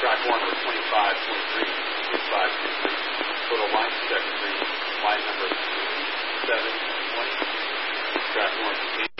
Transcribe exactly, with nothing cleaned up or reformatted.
Track one was twenty-five twenty-three, twenty-five twenty-three. Total line check three, line number seven twenty. Track one.